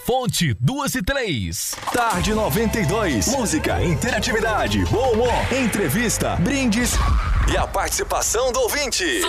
Fonte 2 e 3. Tarde 92. Música, interatividade, bom humor, entrevista, brindes e a participação do ouvinte.